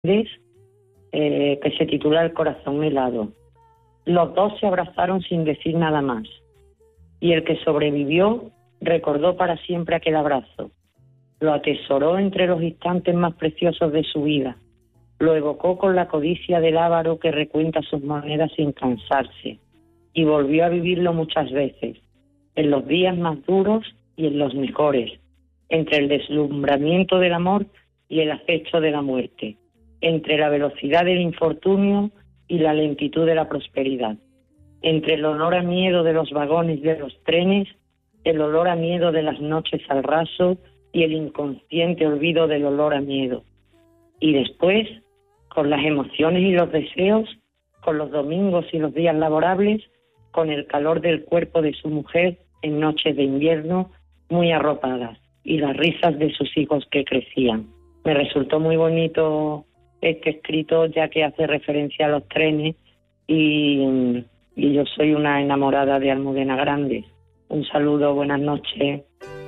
que se titula El corazón helado. Los dos se abrazaron sin decir nada más, y el que sobrevivió recordó para siempre aquel abrazo. Lo atesoró entre los instantes más preciosos de su vida. Lo evocó con la codicia del avaro que recuenta sus monedas sin cansarse, y volvió a vivirlo muchas veces, en los días más duros y en los mejores, entre el deslumbramiento del amor y el acecho de la muerte, entre la velocidad del infortunio y la lentitud de la prosperidad, entre el olor a miedo de los vagones de los trenes, el olor a miedo de las noches al raso y el inconsciente olvido del olor a miedo. Y después, con las emociones y los deseos, con los domingos y los días laborables, con el calor del cuerpo de su mujer en noches de invierno muy arropadas y las risas de sus hijos que crecían. Me resultó muy bonito este escrito, ya que hace referencia a los trenes y yo soy una enamorada de Almudena Grandes. Un saludo, buenas noches.